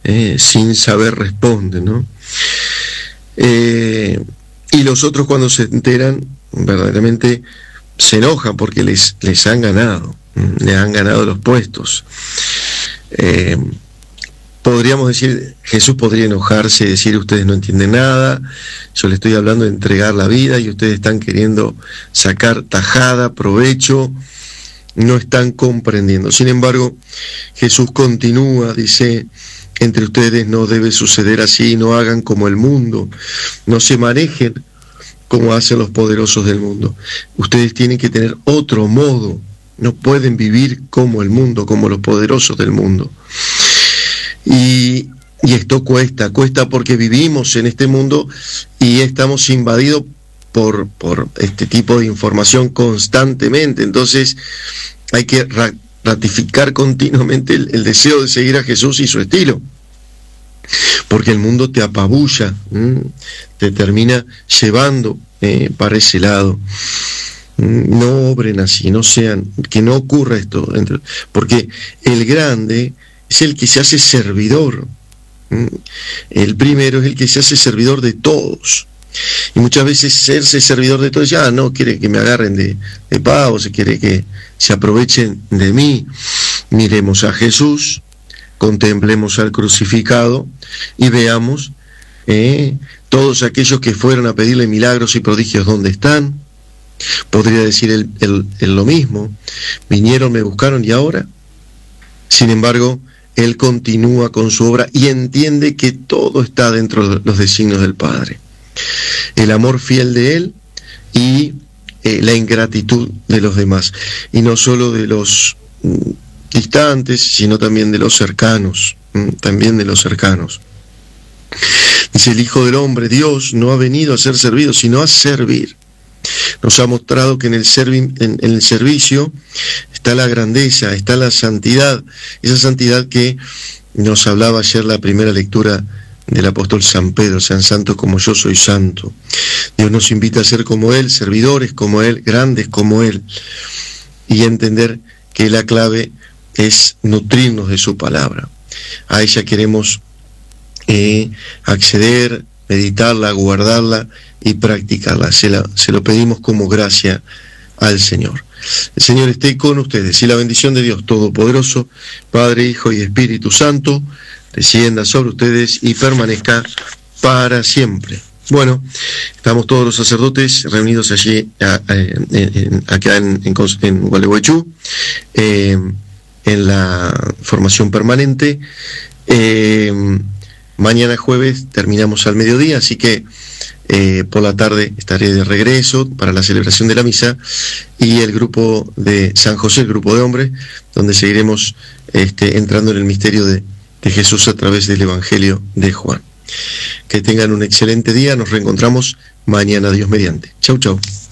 sin saber responden, ¿no? Y los otros, cuando se enteran, verdaderamente se enojan porque les han ganado, les han ganado los puestos. Podríamos decir, Jesús podría enojarse y decir: ustedes no entienden nada, yo les estoy hablando de entregar la vida y ustedes están queriendo sacar tajada, provecho, no están comprendiendo. Sin embargo, Jesús continúa, dice: entre ustedes no debe suceder así, no hagan como el mundo, no se manejen como hacen los poderosos del mundo. Ustedes tienen que tener otro modo, no pueden vivir como el mundo, como los poderosos del mundo. Y esto cuesta porque vivimos en este mundo y estamos invadidos por este tipo de información constantemente. Entonces hay que ratificar continuamente el deseo de seguir a Jesús y su estilo, porque el mundo te apabulla, te termina llevando para ese lado. No obren así, no sean, que no ocurra esto, porque el grande es el que se hace servidor. El primero es el que se hace servidor de todos. Y muchas veces serse servidor de todos, ya no quiere que me agarren de pavo, se quiere que se aprovechen de mí. Miremos a Jesús, contemplemos al crucificado y veamos todos aquellos que fueron a pedirle milagros y prodigios, ¿dónde están? Podría decir él lo mismo: vinieron, me buscaron y ahora. Sin embargo, él continúa con su obra y entiende que todo está dentro de los designios del Padre. El amor fiel de él y la ingratitud de los demás. Y no solo de los distantes, sino también de los cercanos. Dice: el Hijo del Hombre, Dios, no ha venido a ser servido, sino a servir. Nos ha mostrado que en el servicio está la grandeza, está la santidad, esa santidad que nos hablaba ayer la primera lectura del apóstol San Pedro: sean santos como yo soy santo. Dios nos invita a ser como Él, servidores como Él, grandes como Él, y entender que la clave es nutrirnos de su palabra. A ella queremos acceder, meditarla, guardarla y practicarla. Se lo pedimos como gracia al Señor. El Señor esté con ustedes y la bendición de Dios Todopoderoso, Padre, Hijo y Espíritu Santo, descienda sobre ustedes y permanezca para siempre. Bueno, estamos todos los sacerdotes reunidos allí, acá en Gualeguaychú, en la formación permanente. Mañana jueves terminamos al mediodía, así que por la tarde estaré de regreso para la celebración de la misa y el grupo de San José, el grupo de hombres, donde seguiremos entrando en el misterio de Jesús a través del Evangelio de Juan. Que tengan un excelente día, nos reencontramos mañana, Dios mediante. Chau, chau.